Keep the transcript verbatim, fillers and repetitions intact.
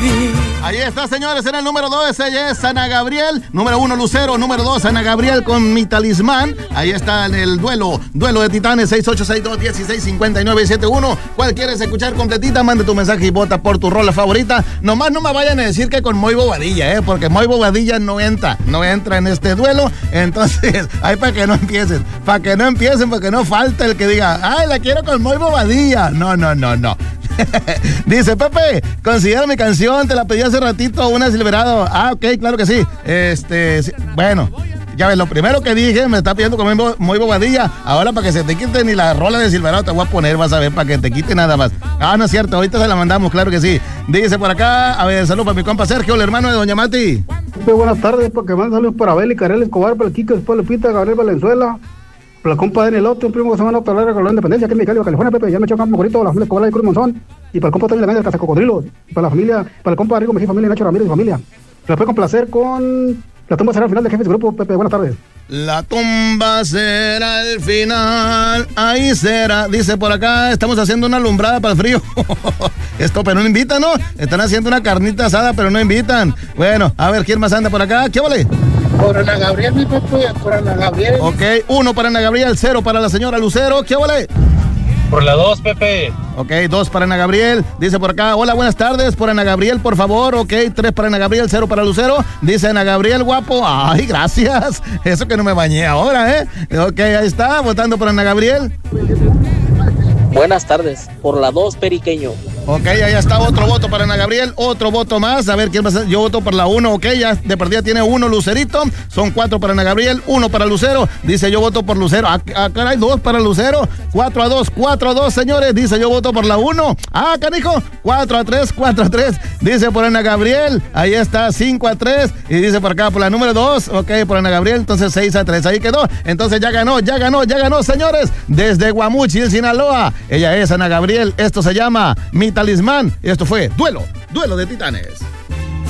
vivir. Ahí está, señores, en el número dos, ella es Ana Gabriel. Número uno, Lucero. Número dos, Ana Gabriel con Mi Talismán. Ahí está en el duelo, duelo de titanes, seis ocho seis dos, uno seis cinco nueve siete uno. ¿Cuál quieres escuchar completita? Mande tu mensaje y vota por tu rola favorita. Nomás no me vayan a decir que con Moy Bobadilla, ¿eh? Porque Moy Bobadilla no entra, no entra en este duelo. Entonces, ahí para que no empiecen, para que no empiecen, porque no falta el que diga, ay, la quiero con Moy Bobadilla. No, no, no, no. Dice Pepe, considera mi canción, te la pedí hace ratito, una Silverado. Ah, ok, claro que sí. Este, sí, bueno, ya ves, lo primero que dije, me está pidiendo como muy, muy bobadilla. Ahora para que se te quite ni la rola de Silverado te voy a poner, vas a ver, para que te quite nada más. Ah, no es cierto, ahorita se la mandamos, claro que sí. Dice por acá, a ver, saludos para mi compa Sergio, el hermano de Doña Mati. Muy buenas tardes, porque van saludos para Abel y Karel Escobar, para el Kiko, después Lupita, Gabriel Valenzuela. Para la compa de Nelote, un primo que se llama Nota Larga con la Independencia, aquí en Mexicali, California, Pepe, ya me echó campo corito, la familia Escobar de Cruz Monzón, y para el compa Tony Lamé del Casa Cocodrilo, y para la familia, para el compa Rico Mejía, familia Nacho Ramírez y familia. Se puede complacer con la tumba será el final de Jefes de Grupo, Pepe, buenas tardes. La tumba será el final, ahí será, dice por acá, estamos haciendo una alumbrada para el frío. Esto, pero no invitan, ¿no? Están haciendo una carnita asada, pero no invitan. Bueno, a ver, ¿quién más anda por acá? ¿Qué vale? Por Ana Gabriel, mi Pepe, por Ana Gabriel. Ok, uno para Ana Gabriel, cero para la señora Lucero. ¿Qué vale? Por la dos, Pepe. Ok, dos para Ana Gabriel. Dice por acá, hola, buenas tardes. Por Ana Gabriel, por favor. Ok, tres para Ana Gabriel, cero para Lucero. Dice Ana Gabriel, guapo. Ay, gracias. Eso que no me bañé ahora, ¿eh? Ok, ahí está, votando por Ana Gabriel. Buenas tardes. Por la dos, Periqueño. Ok, ahí está otro voto para Ana Gabriel, otro voto más, a ver quién va a ser. Yo voto por la uno, ok, ya de perdida tiene uno Lucerito, son cuatro para Ana Gabriel, uno para Lucero, dice yo voto por Lucero, ah, ah caray, dos para Lucero, cuatro a dos, cuatro a dos, señores, dice yo voto por la uno, ah, canijo, cuatro a tres, cuatro a tres, dice por Ana Gabriel, ahí está, cinco a tres, y dice por acá por la número dos, ok, por Ana Gabriel, entonces seis a tres, ahí quedó, entonces ya ganó, ya ganó, ya ganó, señores, desde Guamuchil, Sinaloa, ella es Ana Gabriel, esto se llama Mi Talismán. Esto fue Duelo, Duelo de Titanes.